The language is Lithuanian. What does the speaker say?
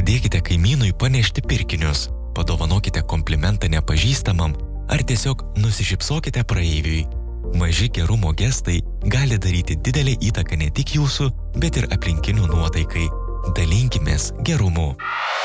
Padėkite kaimynui panešti pirkinius, padovanokite komplimentą nepažįstamam ar tiesiog nusišypsokite praeiviui. Maži gerumo gestai gali daryti didelę įtaką ne tik jūsų, bet ir aplinkinių nuotaikai. Dalinkimės gerumu.